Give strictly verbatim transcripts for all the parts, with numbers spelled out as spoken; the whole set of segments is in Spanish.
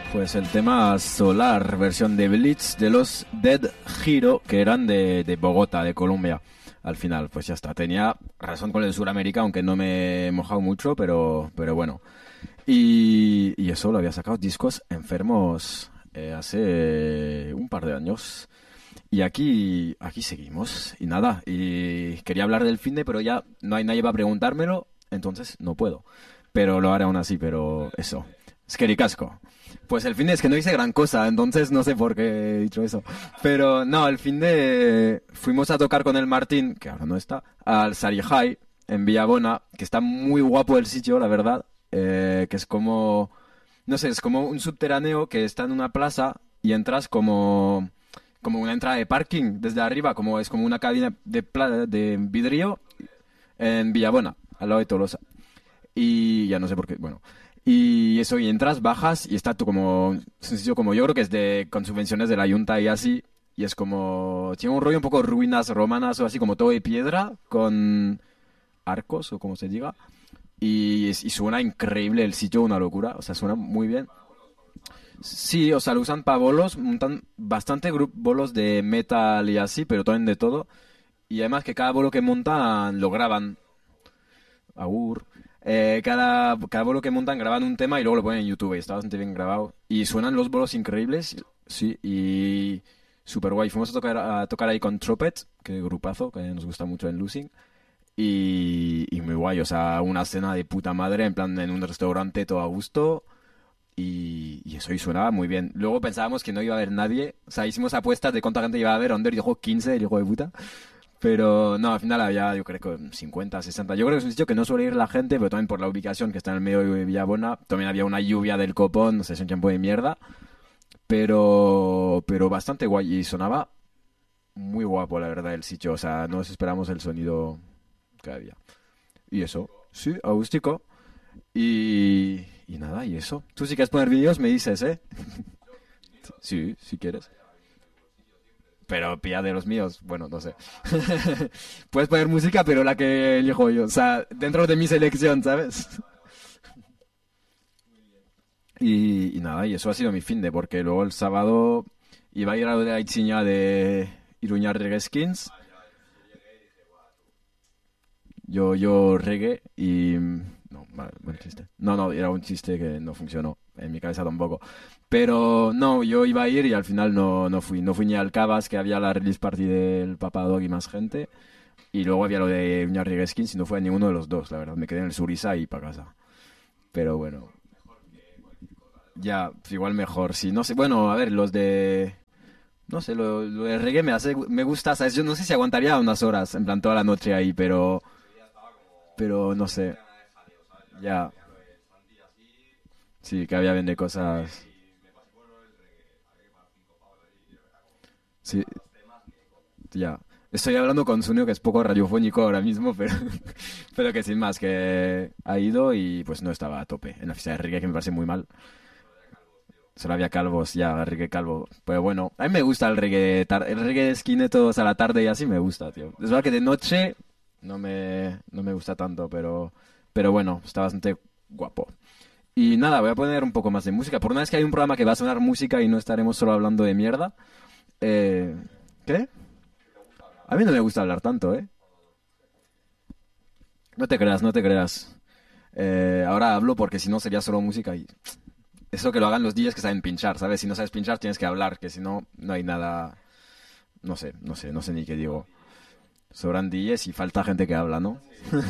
Pues el tema Solar, versión de Blitz de los Dead Hero, que eran de, de Bogotá, de Colombia. Al final, pues ya está. Tenía razón con el Suramérica, aunque no me he mojado mucho, pero, pero bueno. Y, y eso lo había sacado Discos Enfermos eh, hace un par de años. Y aquí, aquí seguimos. Y nada, y quería hablar del finde, pero ya no hay nadie para preguntármelo, entonces no puedo. Pero lo haré aún así, pero eso. Es que ni casco. Pues el finde es que no hice gran cosa, entonces no sé por qué he dicho eso. Pero no, el finde fuimos a tocar con el Martín, que ahora no está, al Sarihai, en Villabona, que está muy guapo el sitio, la verdad. Eh, que es como, no sé, es como un subterráneo que está en una plaza y entras como, como una entrada de parking desde arriba, como es como una cabina de, pla- de vidrio en Villabona, al lado de Tolosa. Y ya no sé por qué, bueno. Y eso, y entras, bajas y está tú como, es un sitio como yo creo que es de, con subvenciones de la Junta y así. Y es como, tiene un rollo un poco ruinas romanas o así, como todo de piedra, con arcos o como se diga. Y, es- y suena increíble el sitio, una locura, o sea, suena muy bien. Sí, o sea, lo usan para bolos, montan bastante gru- bolos de metal y así, pero también de todo. Y además que cada bolo que montan lo graban. Agur. Eh, cada, cada bolo que montan graban un tema y luego lo ponen en YouTube y está bastante bien grabado. Y suenan los bolos increíbles, sí, y súper guay. Fuimos a tocar, a tocar ahí con Trumpet, que grupazo, que nos gusta mucho en Losing. Y, y muy guay, o sea, una cena de puta madre, en plan en un restaurante todo a gusto. Y, y eso y sonaba muy bien. Luego pensábamos que no iba a haber nadie. O sea, hicimos apuestas de cuánta gente iba a haber. Onder dijo quince, el hijo de puta. Pero no, al final había, yo creo que cincuenta, sesenta. Yo creo que es un sitio que no suele ir la gente, pero también por la ubicación que está en el medio de Villabona. También había una lluvia del copón, no sé, es un tiempo de mierda. Pero, pero bastante guay. Y sonaba muy guapo, la verdad, el sitio. O sea, no nos esperamos el sonido que había. Y eso, sí, acústico. Y, y nada, y eso. Tú si quieres poner vídeos, me dices, ¿eh? Sí, si quieres. Pero pilla de los míos, bueno, no sé. Puedes poner música, pero la que elijo yo. O sea, dentro de mi selección, ¿sabes? Y, y nada, y eso ha sido mi finde, porque luego el sábado iba a ir a lo de la Itziña de Iruña Reggae Skins. Yo, yo reggae y... No, vale, buen chiste. No, no, era un chiste que no funcionó. En mi cabeza tampoco. Pero no, yo iba a ir y al final no, no fui. No fui ni al Cabas, que había la release party del Papa Dog y más gente. Y luego había lo de Uñas Skins y no fue a ninguno de los dos, la verdad. Me quedé en el Surisa y para casa. Pero bueno, ya, igual mejor. Sí, no sé. Bueno, a ver, los de... No sé, lo, lo de reggae me hace, me gusta, ¿sabes? Yo no sé si aguantaría unas horas, en plan toda la noche ahí, pero... Pero no sé. Ya, sí, que había vende cosas. Sí, ya. Estoy hablando con Sunio, que es poco radiofónico ahora mismo, pero, pero que sin más, que ha ido y pues no estaba a tope en la fiesta de reggae, que me parece muy mal. Solo había calvos, ya, reggae calvo. Pero bueno, a mí me gusta el reggae, tar- el reggae de skinheads a la tarde y así me gusta, tío. Es verdad que de noche no me, no me gusta tanto, pero, pero bueno, está bastante guapo. Y nada, voy a poner un poco más de música. Por una vez que hay un programa que va a sonar música y no estaremos solo hablando de mierda. Eh, ¿Qué? A mí no me gusta hablar tanto, ¿eh? No te creas, no te creas. Eh, ahora hablo porque si no sería solo música y eso que lo hagan los D Js que saben pinchar, ¿sabes? Si no sabes pinchar tienes que hablar, que si no, no hay nada. No sé, no sé, no sé ni qué digo. Sobran D Js y falta gente que habla, ¿no?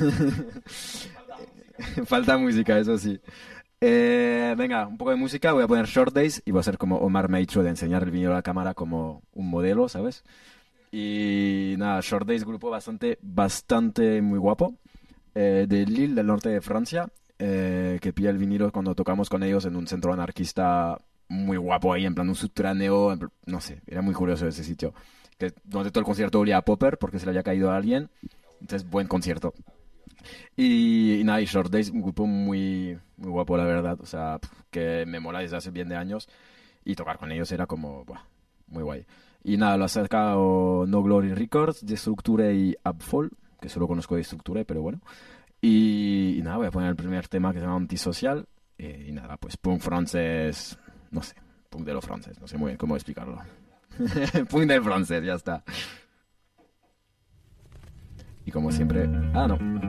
Falta música, eso sí. Eh, venga, un poco de música, voy a poner Short Days y voy a ser como Omar me ha dicho de enseñar el vinilo a la cámara como un modelo, ¿sabes? Y nada, Short Days, grupo bastante, bastante muy guapo, eh, de Lille, del norte de Francia, eh, que pilla el vinilo cuando tocamos con ellos en un centro anarquista muy guapo ahí, en plan un subterráneo, en pl- no sé, era muy curioso ese sitio, que donde todo el concierto olía a Popper porque se le había caído a alguien, entonces buen concierto. Y, y nada, y Short Days, un grupo muy, muy guapo, la verdad. O sea, pf, que me mola desde hace bien de años. Y tocar con ellos era como, buah, muy guay. Y nada, lo ha sacado No Glory Records, Destructure y Upfall, que solo conozco de Destructure, pero bueno. Y, y nada, voy a poner el primer tema que se llama Antisocial. Eh, y nada, pues punk francés no sé, punk de lo francés, no sé muy bien cómo explicarlo. Punk del francés, ya está. Y como siempre... Ah, no.